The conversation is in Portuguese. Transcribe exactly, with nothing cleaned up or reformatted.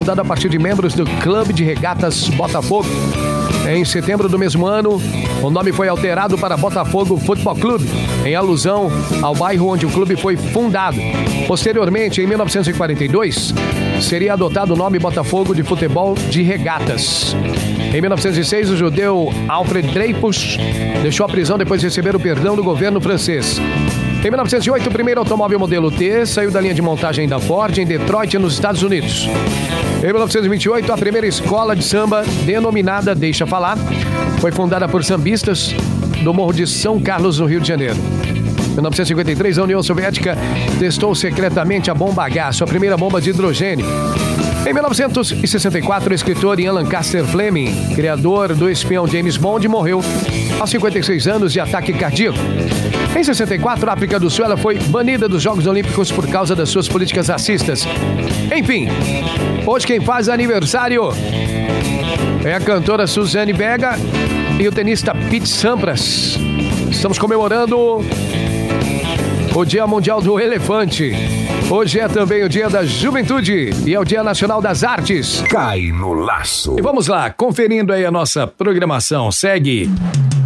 fundado a partir de membros do Clube de Regatas Botafogo. Em setembro do mesmo ano, o nome foi alterado para Botafogo Futebol Clube, em alusão ao bairro onde o clube foi fundado. Posteriormente, em mil novecentos e quarenta e dois, seria adotado o nome Botafogo de Futebol de Regatas. Em mil novecentos e seis, o judeu Alfred Dreyfus deixou a prisão depois de receber o perdão do governo francês. Em mil novecentos e oito, o primeiro automóvel modelo T saiu da linha de montagem da Ford em Detroit, nos Estados Unidos. Em mil novecentos e vinte e oito, a primeira escola de samba, denominada Deixa Falar, foi fundada por sambistas do Morro de São Carlos, no Rio de Janeiro. Em mil novecentos e cinquenta e três, a União Soviética testou secretamente a bomba H, sua primeira bomba de hidrogênio. Em mil novecentos e sessenta e quatro, o escritor Ian Lancaster Fleming, criador do espião James Bond, morreu aos cinquenta e seis anos de ataque cardíaco. Em sessenta e quatro, a África do Sul ela foi banida dos Jogos Olímpicos por causa das suas políticas racistas. Enfim, hoje quem faz aniversário é a cantora Suzane Vega e o tenista Pete Sampras. Estamos comemorando o Dia Mundial do Elefante. Hoje é também o Dia da Juventude e é o Dia Nacional das Artes. Cai no laço. E vamos lá, conferindo aí a nossa programação. Segue